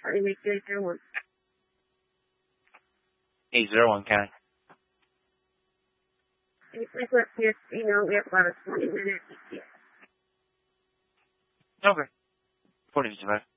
Sorry, make 801. 801, County. Yes, you know, we have a lot of internet. Okay. 4055.